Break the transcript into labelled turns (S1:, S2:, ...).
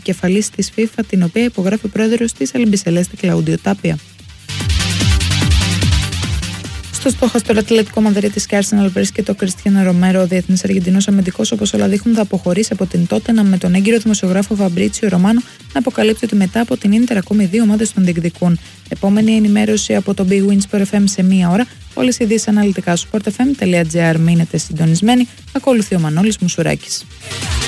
S1: επικεφαλής της FIFA, την οποία υπογράφει ο πρόεδρος της Αλμπισελέστη Κλαούντιο Τάπια. Στο στόχαστρο Ατλετικό Μαδρίτης και Arsenal βρίσκεται ο Κριστιάνο Ρομέρο. Ο διεθνής Αργεντινός αμυντικός, όπως όλα δείχνουν, θα αποχωρήσει από την Τότεναμ, με τον έγκυρο δημοσιογράφο Φαμπρίτσιο Ρωμάνο να αποκαλύπτει ότι μετά από την Ίντερ ακόμη 2 ομάδες τον διεκδικούν. Επόμενη ενημέρωση από το Big Win Sport FM σε 1 ώρα. Όλες οι ειδήσεις αναλυτικά στο sportfm.gr. Μείνετε συντονισμένοι. Ακολουθεί ο Μανώλης Μουσουράκης.